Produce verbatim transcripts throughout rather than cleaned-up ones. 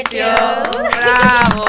¡Bravo!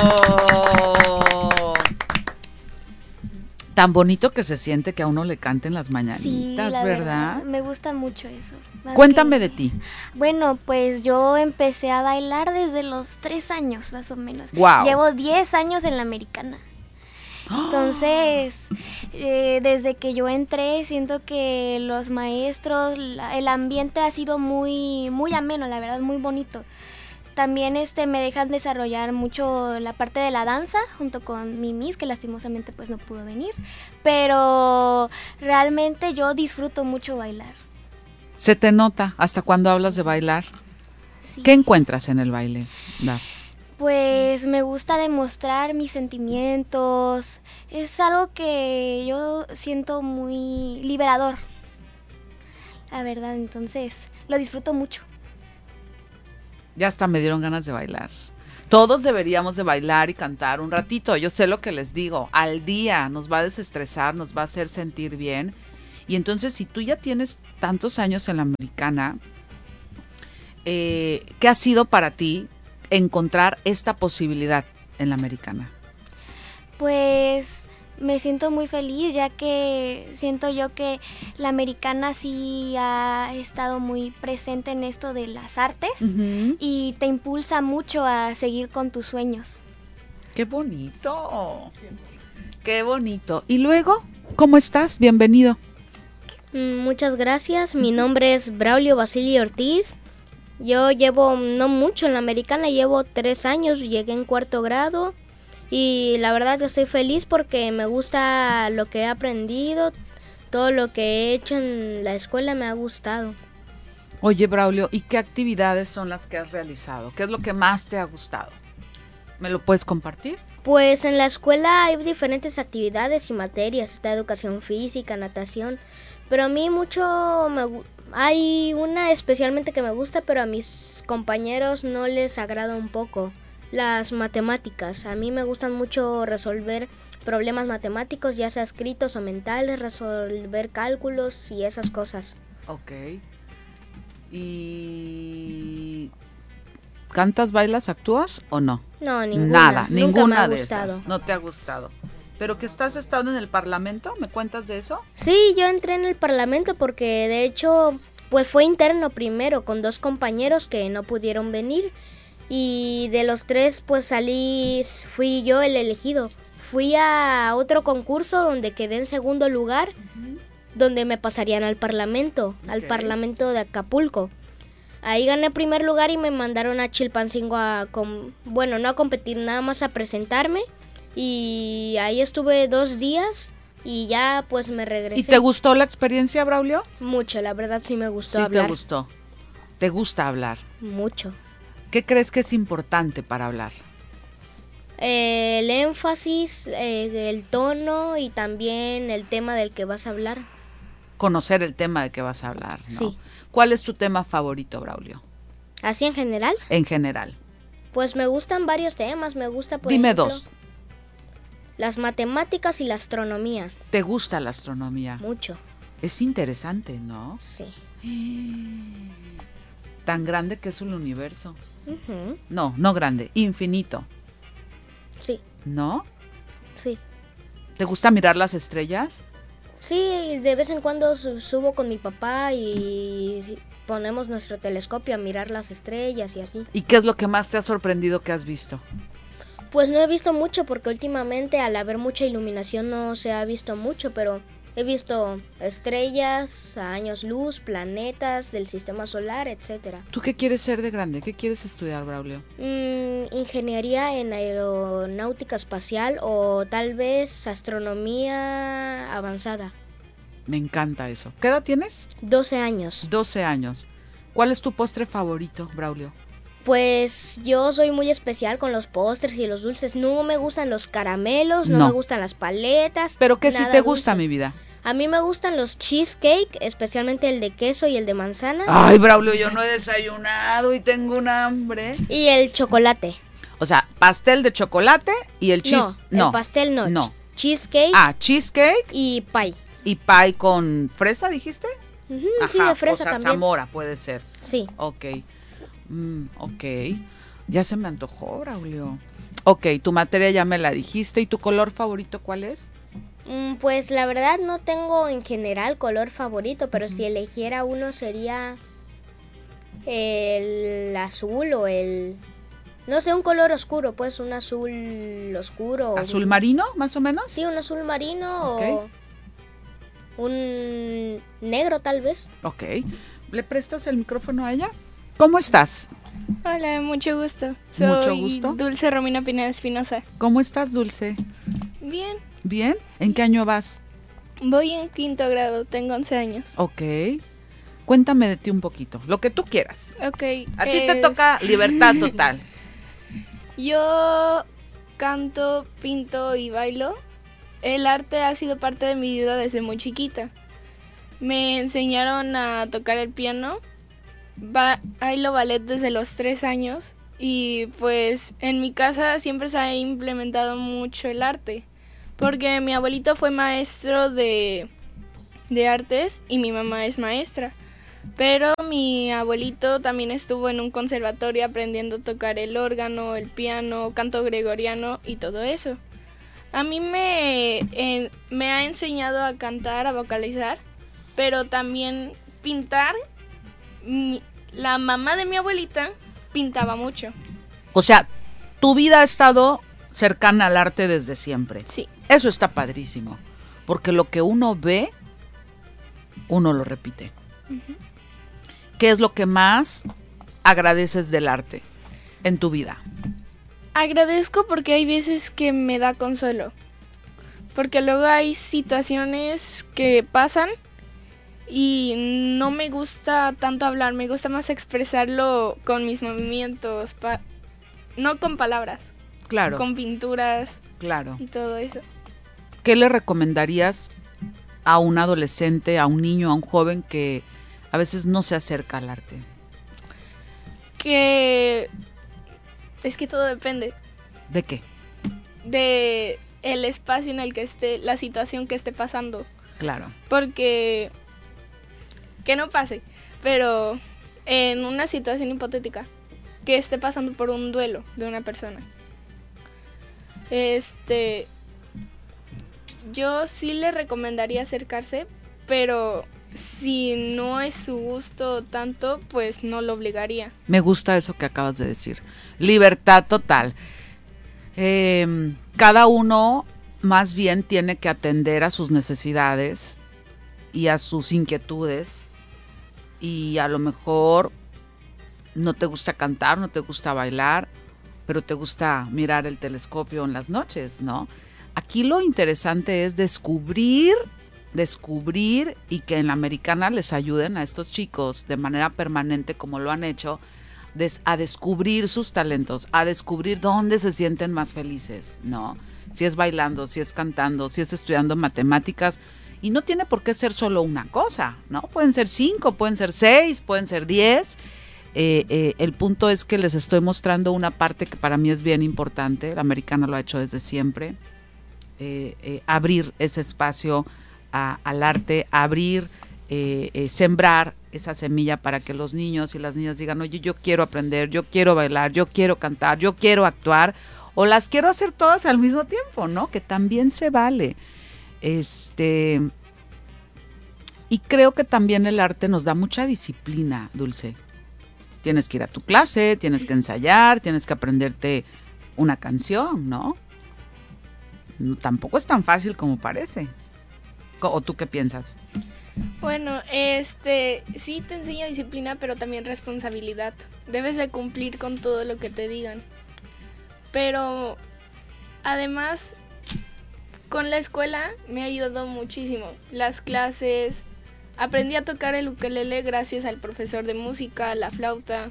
Tan bonito que se siente que a uno le canten las mañanitas, sí, la ¿verdad? verdad, me gusta mucho eso. Cuéntame que... de ti. Bueno, pues yo empecé a bailar desde los tres años, más o menos. Wow. Llevo diez años en la americana. Entonces, eh, desde que yo entré, siento que los maestros, la, el ambiente ha sido muy, muy ameno, la verdad, muy bonito. También este, me dejan desarrollar mucho la parte de la danza, junto con mi Miss, que lastimosamente pues no pudo venir. Pero realmente yo disfruto mucho bailar. Se te nota hasta cuando hablas de bailar. Sí. ¿Qué encuentras en el baile, Dar? Pues me gusta demostrar mis sentimientos. Es algo que yo siento muy liberador, la verdad. Entonces, lo disfruto mucho. Ya hasta me dieron ganas de bailar. Todos deberíamos de bailar y cantar un ratito. Yo sé lo que les digo. Al día nos va a desestresar, nos va a hacer sentir bien. Y entonces, si tú ya tienes tantos años en la americana, eh, ¿qué ha sido para ti encontrar esta posibilidad en la americana? Pues me siento muy feliz, ya que siento yo que la americana sí ha estado muy presente en esto de las artes, uh-huh, y te impulsa mucho a seguir con tus sueños. ¡Qué bonito! ¡Qué bonito! Y luego, ¿cómo estás? Bienvenido. Muchas gracias. Mi nombre es Braulio Basilio Ortiz. Yo llevo no mucho en la americana, llevo tres años, llegué en cuarto grado y la verdad que estoy feliz porque me gusta lo que he aprendido, todo lo que he hecho en la escuela me ha gustado. Oye, Braulio, ¿y qué actividades son las que has realizado? ¿Qué es lo que más te ha gustado? ¿Me lo puedes compartir? Pues en la escuela hay diferentes actividades y materias, está educación física, natación, pero a mí mucho me gusta. Hay una especialmente que me gusta, pero a mis compañeros no les agrada un poco, las matemáticas. A mí me gustan mucho resolver problemas matemáticos, ya sea escritos o mentales, resolver cálculos y esas cosas. Ok. ¿Y cantas, bailas, actúas o no? No, ninguna. Nada, Nunca ninguna me ha de gustado. esas. No te ha gustado. ¿Pero que estás estando en el Parlamento? ¿Me cuentas de eso? Sí, yo entré en el Parlamento porque de hecho pues fue interno primero con dos compañeros que no pudieron venir y de los tres pues salí, fui yo el elegido. Fui a otro concurso donde quedé en segundo lugar, uh-huh, donde me pasarían al Parlamento, okay, al Parlamento de Acapulco. Ahí gané primer lugar y me mandaron a Chilpancingo a, com- bueno, no a competir, nada más a presentarme. Y ahí estuve dos días y ya pues me regresé. ¿Y te gustó la experiencia, Braulio? Mucho, la verdad sí me gustó sí hablar. Sí te gustó. ¿Te gusta hablar? Mucho. ¿Qué crees que es importante para hablar? Eh, el énfasis, eh, el tono y también el tema del que vas a hablar. Conocer el tema de que vas a hablar, ¿no? Sí. ¿Cuál es tu tema favorito, Braulio? ¿Así en general? En general. Pues me gustan varios temas, me gusta por Dime ejemplo, dos. Las matemáticas y la astronomía. ¿Te gusta la astronomía? Mucho. Es interesante, ¿no? Sí. Tan grande que es el universo. Uh-huh. No, no grande, infinito. Sí. ¿No? Sí. ¿Te gusta mirar las estrellas? Sí, de vez en cuando subo con mi papá y ponemos nuestro telescopio a mirar las estrellas y así. ¿Y qué es lo que más te ha sorprendido que has visto? Pues no he visto mucho porque últimamente al haber mucha iluminación no se ha visto mucho, pero he visto estrellas, años luz, planetas del sistema solar, etcétera. ¿Tú qué quieres ser de grande? ¿Qué quieres estudiar, Braulio? Mm, ingeniería en aeronáutica espacial o tal vez astronomía avanzada. Me encanta eso. ¿Qué edad tienes? doce años. doce años. ¿Cuál es tu postre favorito, Braulio? Pues yo soy muy especial con los postres y los dulces. No me gustan los caramelos, no, no. me gustan las paletas. ¿Pero qué sí te gusta, dulce. mi vida? A mí me gustan los cheesecake, especialmente el de queso y el de manzana. Ay, Braulio, yo no he desayunado y tengo un hambre. Y el chocolate. O sea, pastel de chocolate y el cheese. No, no, el pastel no. No. Cheesecake. Ah, cheesecake. Y pie. ¿Y pie con fresa, dijiste? Uh-huh, Ajá, sí, de fresa o sea, también. Zamora puede ser. Sí. Ok. Mm, ok. Ya se me antojó, Braulio. Ok, tu materia ya me la dijiste. ¿Y tu color favorito cuál es? Mm, Pues la verdad no tengo en general color favorito, pero si eligiera uno sería el azul o el... No sé, un color oscuro, pues un azul oscuro. o ¿Azul un- marino, más o menos? Sí, un azul marino Ok. o un negro tal vez. Ok. ¿Le prestas el micrófono a ella? ¿Cómo estás? Hola, mucho gusto. Soy Mucho gusto. Dulce Romina Pineda Espinosa. ¿Cómo estás, Dulce? Bien, ¿Bien? ¿En qué año vas? voy en quinto grado, tengo once años. Ok. Cuéntame de ti un poquito, lo que tú quieras. Ok. A ti te es- toca libertad total. Yo canto, pinto y bailo. El arte ha sido parte de mi vida desde muy chiquita. Me enseñaron a tocar el piano. Ba- bailo ballet desde los tres años. Y pues en mi casa siempre se ha implementado mucho el arte. Porque mi abuelito fue maestro de, de artes y mi mamá es maestra. Pero mi abuelito también estuvo en un conservatorio aprendiendo a tocar el órgano, el piano, canto gregoriano y todo eso. A mí me, eh, me ha enseñado a cantar, a vocalizar, pero también pintar. Mi- la mamá de mi abuelita pintaba mucho. O sea, tu vida ha estado cercana al arte desde siempre. Sí. Eso está padrísimo, porque lo que uno ve, uno lo repite. ¿Qué es lo que más agradeces del arte en tu vida? Agradezco porque hay veces que me da consuelo. Porque luego hay situaciones que pasan y no me gusta tanto hablar, me gusta más expresarlo con mis movimientos, pa- no con palabras, Claro, con pinturas claro. y todo eso. ¿Qué le recomendarías a un adolescente, a un niño, a un joven que a veces no se acerca al arte? Que es que todo depende ¿De qué? de el espacio en el que esté, la situación que esté pasando. Claro. Porque que no pase, pero en una situación hipotética que esté pasando por un duelo de una persona. Este yo sí le recomendaría acercarse, pero si no es su gusto tanto, pues no lo obligaría. Me gusta eso que acabas de decir. Libertad total. Eh, cada uno más bien tiene que atender a sus necesidades y a sus inquietudes. Y a lo mejor no te gusta cantar, no te gusta bailar, pero te gusta mirar el telescopio en las noches, ¿no? Aquí lo interesante es descubrir, descubrir y que en la Americana les ayuden a estos chicos de manera permanente como lo han hecho, des- a descubrir sus talentos, a descubrir dónde se sienten más felices, ¿no? Si es bailando, si es cantando, si es estudiando matemáticas, y no tiene por qué ser solo una cosa, ¿no? Pueden ser cinco, pueden ser seis, pueden ser diez. Eh, eh, el punto es que les estoy mostrando una parte que para mí es bien importante, la Americana lo ha hecho desde siempre, eh, eh, abrir ese espacio a, al arte, abrir, eh, eh, sembrar esa semilla para que los niños y las niñas digan, oye, yo quiero aprender, yo quiero bailar, yo quiero cantar, yo quiero actuar, o las quiero hacer todas al mismo tiempo, ¿no? Que también se vale. Este, y creo que también el arte nos da mucha disciplina, Dulce. Tienes que ir a tu clase, tienes que ensayar, tienes que aprenderte una canción, ¿no? No, tampoco es tan fácil como parece. ¿O tú qué piensas? Bueno, este sí te enseña disciplina, pero también responsabilidad. Debes de cumplir con todo lo que te digan. Pero además, con la escuela me ha ayudado muchísimo. Las clases, aprendí a tocar el ukelele gracias al profesor de música, la flauta.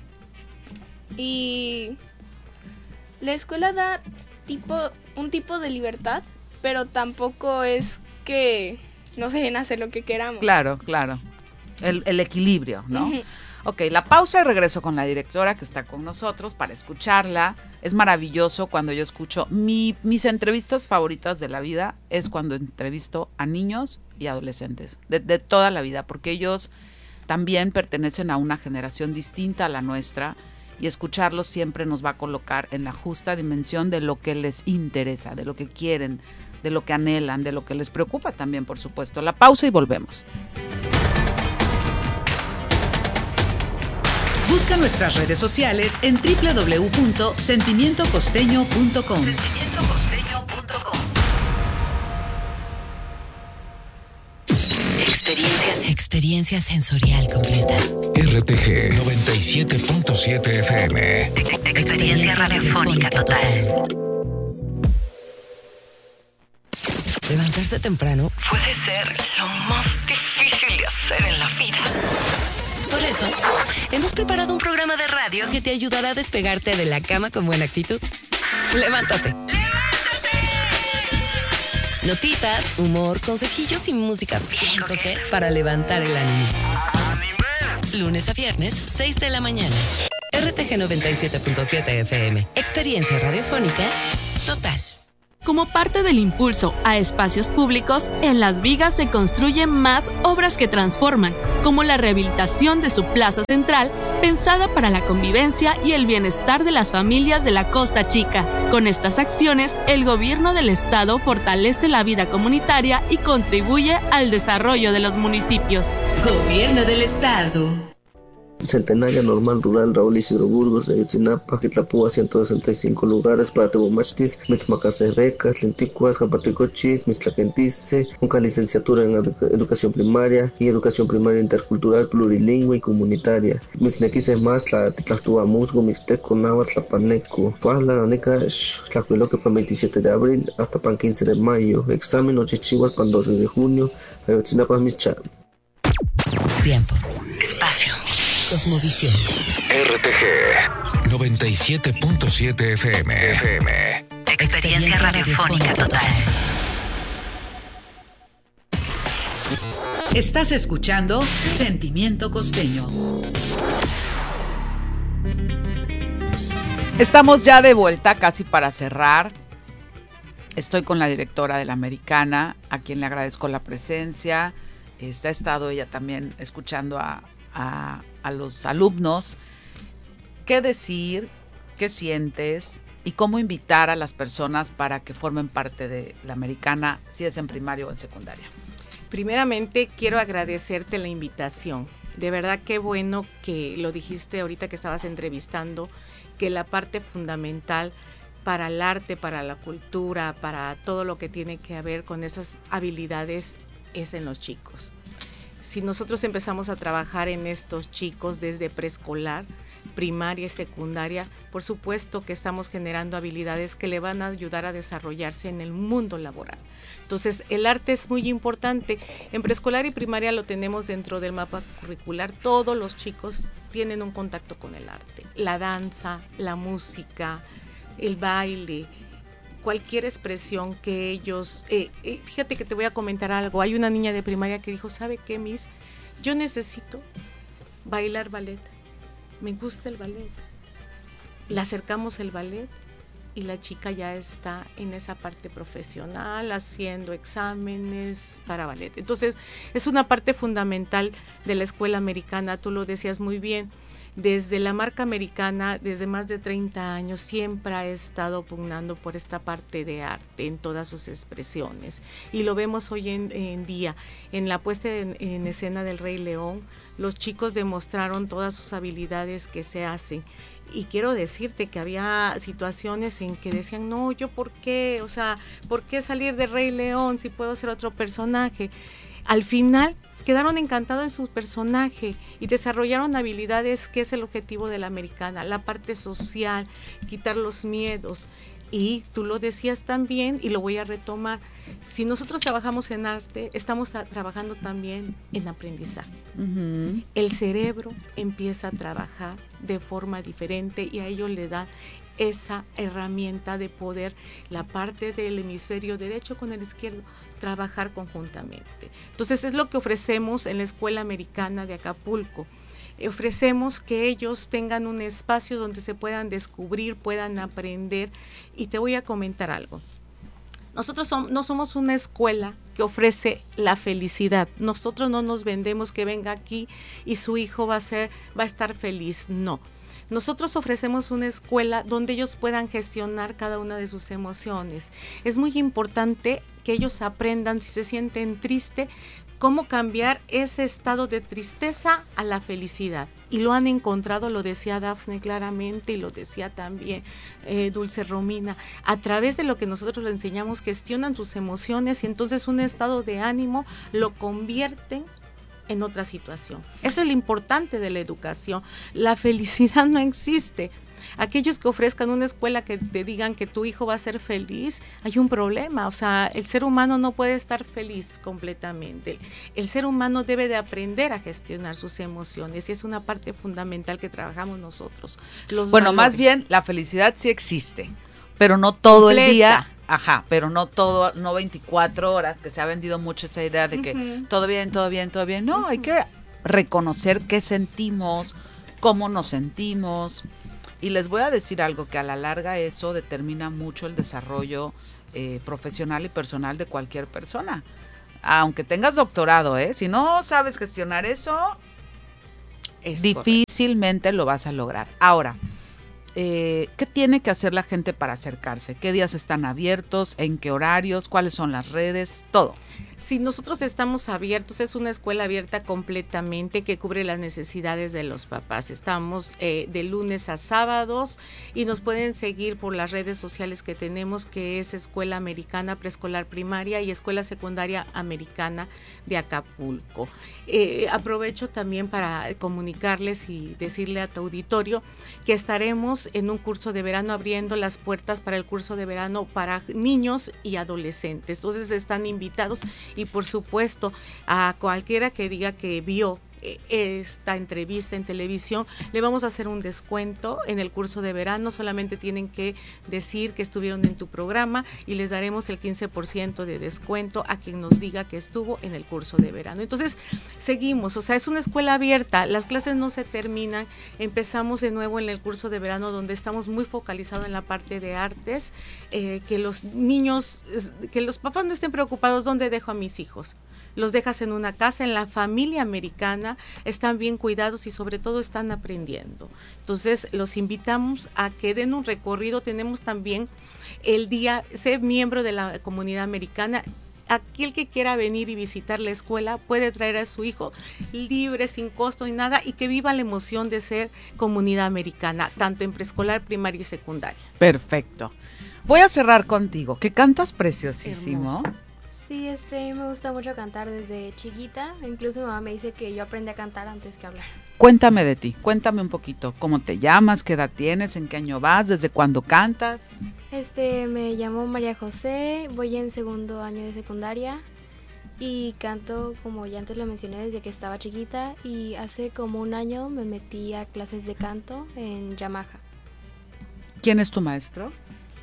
Y la escuela da tipo un tipo de libertad, pero tampoco es que nos dejen hacer lo que queramos. Claro, claro. El, el equilibrio, ¿no? Ujú. Ok, la pausa y regreso con la directora que está con nosotros para escucharla. Es maravilloso cuando yo escucho. Mi, mis entrevistas favoritas de la vida es cuando entrevisto a niños y adolescentes, de, de toda la vida, porque ellos también pertenecen a una generación distinta a la nuestra y escucharlos siempre nos va a colocar en la justa dimensión de lo que les interesa, de lo que quieren, de lo que anhelan, de lo que les preocupa también, por supuesto. La pausa y volvemos. Busca nuestras redes sociales en doble u doble u doble u punto sentimiento costeño punto com. sentimiento costeño punto com. Experiencia, experiencia sensorial completa. R T G noventa y siete punto siete F M. Experiencia, experiencia radiofónica total. Levantarse temprano puede ser lo más difícil de hacer en la vida. Por eso, hemos preparado un programa de radio que te ayudará a despegarte de la cama con buena actitud. ¡Levántate! ¡Levántate! Notitas, humor, consejillos y música bien coqueta para levantar el ánimo. Lunes a viernes, seis de la mañana. R T G noventa y siete punto siete F M. Experiencia radiofónica total. Como parte del impulso a espacios públicos, en Las Vigas se construyen más obras que transforman, como la rehabilitación de su plaza central, pensada para la convivencia y el bienestar de las familias de la Costa Chica. Con estas acciones, el gobierno del estado fortalece la vida comunitaria y contribuye al desarrollo de los municipios. Gobierno del estado. Centenaria Normal Rural Raúl Isidro Burgos de Ayotzinapa, Quitlapúa, ciento sesenta y cinco lugares para Tebomachtis, Mitzmacase Becas, Lenticuas, Japaticochis, Mitzlaquentice, una licenciatura en edu educación primaria y educación primaria intercultural, plurilingüe y comunitaria. Mitznequise más la Titlactúa Musgo, Mixteco, Náhuatl, Tlapaneco, Tuala, Naneca, Tlacuiloque para veintisiete de abril hasta pan quince de mayo. Examen Ochichiguas para doce de junio, Ayotzinapa, Mischa. Tiempo. Espacio. Cosmovisión. R T G noventa y siete punto siete F M. F M. Experiencia radiofónica total. Estás escuchando Sentimiento Costeño. Estamos ya de vuelta, casi para cerrar. Estoy con la directora de la Americana, a quien le agradezco la presencia. Este, ha estado ella también escuchando a, a, a los alumnos. ¿Qué decir? ¿Qué sientes? ¿Y cómo invitar a las personas para que formen parte de la Americana, si es en primaria o en secundaria? Primeramente, quiero agradecerte la invitación. De verdad, qué bueno que lo dijiste ahorita que estabas entrevistando, que la parte fundamental para el arte, para la cultura, para todo lo que tiene que ver con esas habilidades es en los chicos. Si nosotros empezamos a trabajar en estos chicos desde preescolar, primaria y secundaria, por supuesto que estamos generando habilidades que le van a ayudar a desarrollarse en el mundo laboral. Entonces, el arte es muy importante. En preescolar y primaria lo tenemos dentro del mapa curricular. Todos los chicos tienen un contacto con el arte. La danza, la música, el baile, cualquier expresión que ellos... Eh, eh, fíjate que te voy a comentar algo. Hay una niña de primaria que dijo, ¿sabe qué, Miss? Yo necesito bailar ballet. Me gusta el ballet. Le acercamos el ballet y la chica ya está en esa parte profesional, haciendo exámenes para ballet. Entonces, es una parte fundamental de la escuela americana, tú lo decías muy bien. Desde la marca americana, desde más de treinta años, siempre ha estado pugnando por esta parte de arte en todas sus expresiones. Y lo vemos hoy en, en día. En la puesta en, en escena del Rey León, los chicos demostraron todas sus habilidades que se hacen. Y quiero decirte que había situaciones en que decían, no, ¿yo por qué? O sea, ¿por qué salir de Rey León si puedo ser otro personaje? Al final quedaron encantados en su personaje y desarrollaron habilidades que es el objetivo de la americana, la parte social, quitar los miedos. Y tú lo decías también, y lo voy a retomar, si nosotros trabajamos en arte, estamos a, trabajando también en aprendizaje. Uh-huh. El cerebro empieza a trabajar de forma diferente y a ellos le da esa herramienta de poder, la parte del hemisferio derecho con el izquierdo, trabajar conjuntamente. Entonces es lo que ofrecemos en la Escuela Americana de Acapulco. Ofrecemos que ellos tengan un espacio donde se puedan descubrir, puedan aprender. Y te voy a comentar algo. Nosotros som- no somos una escuela que ofrece la felicidad. Nosotros no nos vendemos que venga aquí y su hijo va a ser, va a estar feliz. No. Nosotros ofrecemos una escuela donde ellos puedan gestionar cada una de sus emociones. Es muy importante que ellos aprendan, si se sienten tristes, cómo cambiar ese estado de tristeza a la felicidad. Y lo han encontrado, lo decía Dafne claramente y lo decía también eh, Dulce Romina. A través de lo que nosotros les enseñamos, gestionan sus emociones y entonces un estado de ánimo lo convierten en otra situación. Eso es lo importante de la educación. La felicidad no existe. Aquellos que ofrezcan una escuela que te digan que tu hijo va a ser feliz, hay un problema. O sea, el ser humano no puede estar feliz completamente. El ser humano debe de aprender a gestionar sus emociones y es una parte fundamental que trabajamos nosotros. Los bueno, valores. Más bien la felicidad sí existe, pero no todo Completa. el día. Ajá, pero no todo, no veinticuatro horas, que se ha vendido mucho esa idea de que uh-huh. todo bien, todo bien, todo bien. No, uh-huh. hay que reconocer qué sentimos, cómo nos sentimos. Y les voy a decir algo, que a la larga eso determina mucho el desarrollo eh, profesional y personal de cualquier persona. Aunque tengas doctorado, ¿eh? Si no sabes gestionar eso, es difícilmente correcto. Lo vas a lograr. Ahora, eh, ¿qué tiene que hacer la gente para acercarse? ¿Qué días están abiertos? ¿En qué horarios? ¿Cuáles son las redes? Todo. Si nosotros estamos abiertos, es una escuela abierta completamente que cubre las necesidades de los papás. Estamos eh, de lunes a sábados y nos pueden seguir por las redes sociales que tenemos, que es Escuela Americana Preescolar Primaria y Escuela Secundaria Americana de Acapulco. Eh, aprovecho también para comunicarles y decirle a tu auditorio que estaremos en un curso de verano abriendo las puertas para el curso de verano para niños y adolescentes. Entonces están invitados. Y por supuesto, a cualquiera que diga que vio esta entrevista en televisión, le vamos a hacer un descuento en el curso de verano. Solamente tienen que decir que estuvieron en tu programa y les daremos el quince por ciento de descuento a quien nos diga que estuvo en el curso de verano. Entonces, seguimos, o sea, es una escuela abierta, las clases no se terminan, empezamos de nuevo en el curso de verano donde estamos muy focalizados en la parte de artes, eh, que los niños, que los papás no estén preocupados, ¿dónde dejo a mis hijos? Los dejas en una casa, en la familia americana, están bien cuidados y sobre todo están aprendiendo. Entonces los invitamos a que den un recorrido. Tenemos también el día, ser miembro de la comunidad americana. Aquel que quiera venir y visitar la escuela puede traer a su hijo libre, sin costo ni nada, y que viva la emoción de ser comunidad americana, tanto en preescolar, primaria y secundaria. Perfecto. Voy a cerrar contigo, que cantas preciosísimo. Hermoso. Sí, este, me gusta mucho cantar desde chiquita. Incluso mi mamá me dice que yo aprendí a cantar antes que hablar. Cuéntame de ti, cuéntame un poquito. ¿Cómo te llamas? ¿Qué edad tienes? ¿En qué año vas? ¿Desde cuándo cantas? Este, me llamo María José, voy en segundo año de secundaria y canto, como ya antes lo mencioné, desde que estaba chiquita, y hace como un año me metí a clases de canto en Yamaha. ¿Quién es tu maestro?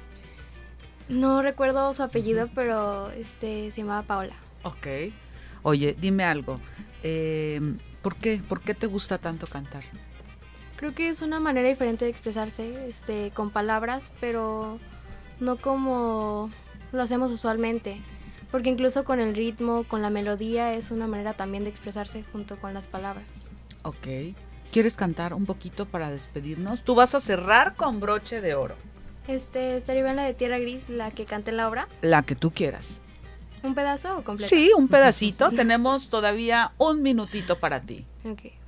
No recuerdo su apellido, pero este se llamaba Paola. Ok. Oye, dime algo. Eh, ¿por qué? ¿Por qué te gusta tanto cantar? Creo que es una manera diferente de expresarse, este, con palabras, pero no como lo hacemos usualmente. Porque incluso con el ritmo, con la melodía, es una manera también de expresarse junto con las palabras. Ok. ¿Quieres cantar un poquito para despedirnos? Tú vas a cerrar con broche de oro. Este, estaría bien la de Tierra Gris, la que cante en la obra. La que tú quieras. ¿Un pedazo o completo? Sí, un pedacito. Tenemos todavía un minutito para ti. Ok.